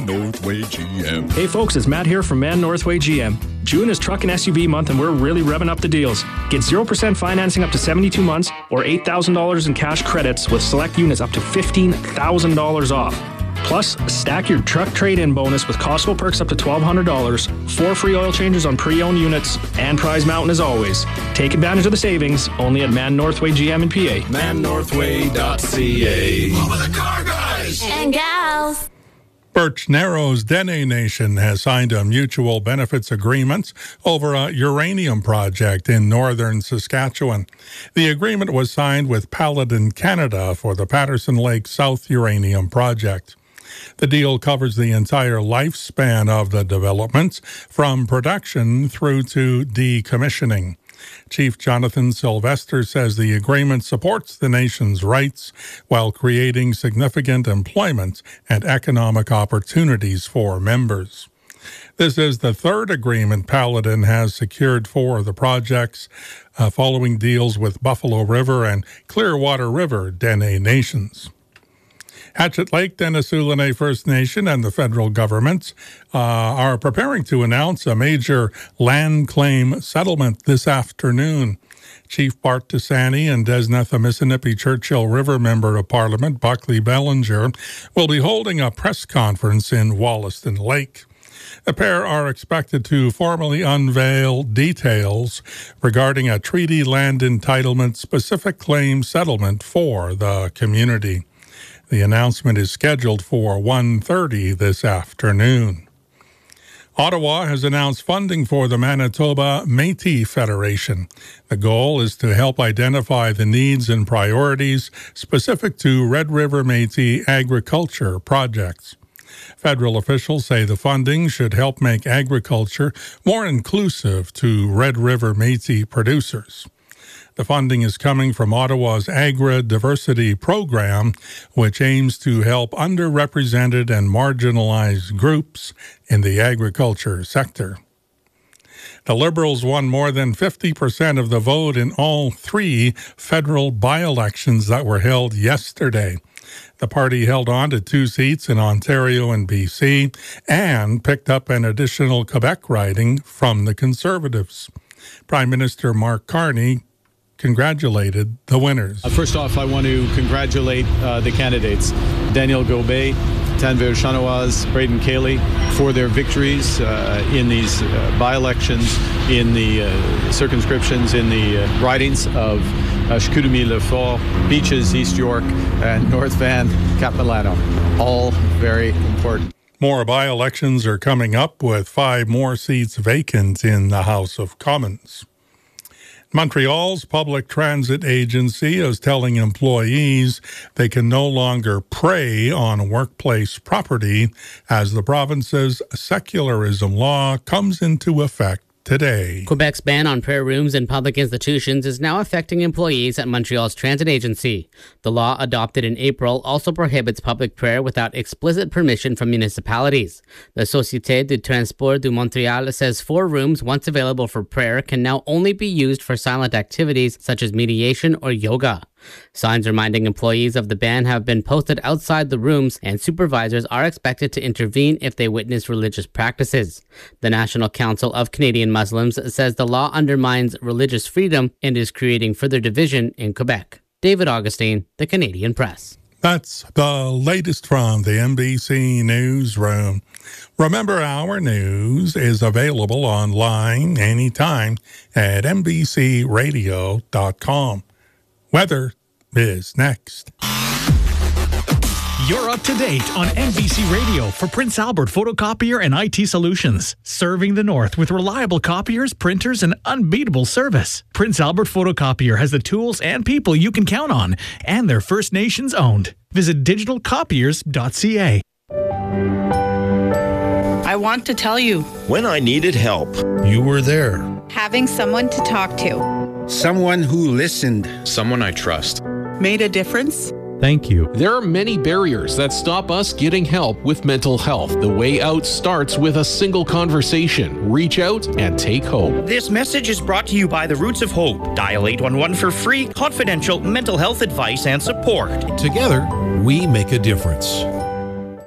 Northway GM. Hey folks, it's Matt here from Man Northway GM. June is truck and SUV month and we're really revving up the deals. Get 0% financing up to 72 months or $8,000 in cash credits with select units up to $15,000 off. Plus, stack your truck trade-in bonus with Costco perks up to $1,200, 4 free oil changes on pre-owned units, and Prize Mountain as always. Take advantage of the savings only at Man Northway GM in PA. ManNorthway.ca. Home of the car guys and gals. Birch Narrows Dene Nation has signed a mutual benefits agreement over a uranium project in northern Saskatchewan. The agreement was signed with Paladin Canada for the Patterson Lake South uranium project. The deal covers the entire lifespan of the developments, from production through to decommissioning. Chief Jonathan Sylvester says the agreement supports the nation's rights while creating significant employment and economic opportunities for members. This is the third agreement Paladin has secured for the projects, following deals with Buffalo River and Clearwater River Dene Nations. Hatchet Lake Dene First Nation and the federal governments are preparing to announce a major land claim settlement this afternoon. Chief Bart Desani and Desneth-a-Missinippi Churchill River Member of Parliament Buckley Bellinger will be holding a press conference in Wollaston Lake. The pair are expected to formally unveil details regarding a treaty land entitlement specific claim settlement for the community. The announcement is scheduled for 1:30 this afternoon. Ottawa has announced funding for the Manitoba Métis Federation. The goal is to help identify the needs and priorities specific to Red River Métis agriculture projects. Federal officials say the funding should help make agriculture more inclusive to Red River Métis producers. The funding is coming from Ottawa's Agri-Diversity Program, which aims to help underrepresented and marginalized groups in the agriculture sector. The Liberals won more than 50% of the vote in all 3 federal by-elections that were held yesterday. The party held on to 2 seats in Ontario and BC and picked up an additional Quebec riding from the Conservatives. Prime Minister Mark Carney congratulated the winners. First off, I want to congratulate the candidates, Daniel Gobet, Tanvir Chanoaz, Braden Cayley, for their victories in these by-elections, in the circumscriptions, in the ridings of Chicoutimi-Le-Fort, Beaches, East York, and North Van, Cap-Milano. All very important. More by-elections are coming up, with 5 more seats vacant in the House of Commons. Montreal's public transit agency is telling employees they can no longer prey on workplace property as the province's secularism law comes into effect today. Quebec's ban on prayer rooms in public institutions is now affecting employees at Montreal's transit agency. The law, adopted in April, also prohibits public prayer without explicit permission from municipalities. The Société du Transport du Montréal says 4 rooms once available for prayer can now only be used for silent activities such as mediation or yoga. Signs reminding employees of the ban have been posted outside the rooms, and supervisors are expected to intervene if they witness religious practices. The National Council of Canadian Muslims says the law undermines religious freedom and is creating further division in Quebec. David Augustine, The Canadian Press. That's the latest from the NBC Newsroom. Remember, our news is available online anytime at NBCRadio.com. Weather is next. You're up to date on NBC Radio for Prince Albert Photocopier and IT Solutions, serving the North with reliable copiers, printers, and unbeatable service. Prince Albert Photocopier has the tools and people you can count on, and they're First Nations owned. Visit digitalcopiers.ca. I want to tell you. When I needed help, you were there. Having someone to talk to. Someone who listened. Someone I trust. Made a difference. Thank you. There are many barriers that stop us getting help with mental health. The way out starts with a single conversation. Reach out and take hope. This message is brought to you by the Roots of Hope. Dial 811 for free, confidential mental health advice and support. Together, we make a difference.